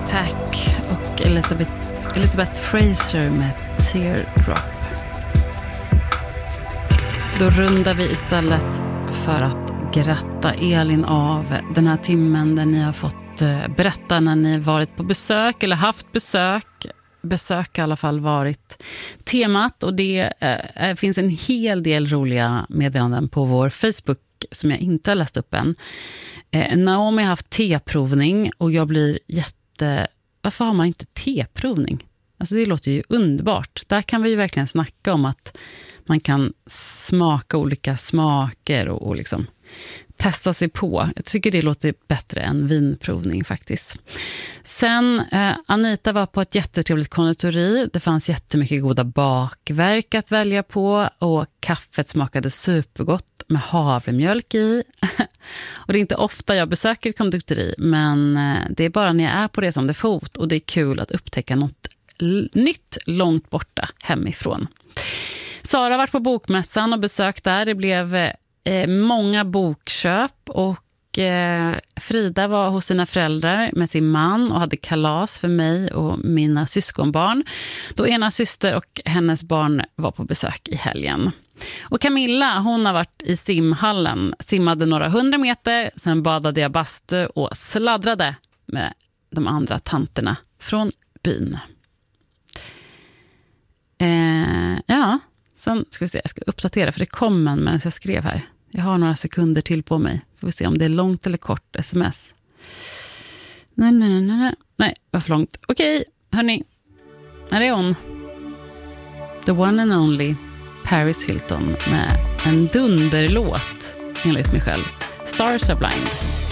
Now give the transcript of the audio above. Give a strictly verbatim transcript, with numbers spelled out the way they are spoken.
Attack och Elizabeth, Elizabeth Fraser med Teardrop. Då rundar vi istället för att gratta Elin av den här timmen där ni har fått berätta när ni varit på besök eller haft besök. Besök i alla fall varit temat, och det äh, finns en hel del roliga meddelanden på vår Facebook som jag inte har läst upp än. Eh, Naomi har haft teprovning och jag blir jätte... Varför har man inte teprovning? Alltså det låter ju underbart. Där kan vi ju verkligen snacka om att man kan smaka olika smaker och, och liksom testa sig på. Jag tycker det låter bättre än vinprovning faktiskt. Sen eh, Anita var på ett jättetrevligt konditori. Det fanns jättemycket goda bakverk att välja på och kaffet smakade supergott med havremjölk i. Och det är inte ofta jag besöker ett konditori, men eh, det är bara när jag är på resande fot och det är kul att upptäcka något l- nytt långt borta hemifrån. Sara har varit på bokmässan och besökt där. Det blev eh, många bokköp och eh, Frida var hos sina föräldrar med sin man och hade kalas för mig och mina syskonbarn. Då ena syster och hennes barn var på besök i helgen. Och Camilla, hon har varit i simhallen, simmade några hundra meter, sen badade jag bastu och sladdrade med de andra tanterna från byn. Eh, ja, sen ska vi se, jag ska uppdatera för det kom en medan jag skrev här. Jag har några sekunder till på mig. Får vi se om det är långt eller kort sms. Nej, nej, nej, nej. Nej, det var för långt. Okej, hörni. Här är hon. The one and only Paris Hilton med en dunderlåt enligt mig själv. Stars Are Blind.